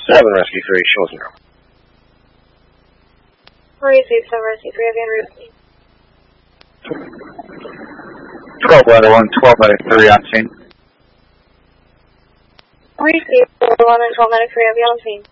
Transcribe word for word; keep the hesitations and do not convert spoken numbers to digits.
seven Rescue three, show us now. Receive seven Rescue three, Avian route. twelve letter one, twelve letter three on scene. Receive one and twelve letter three, Avian on scene.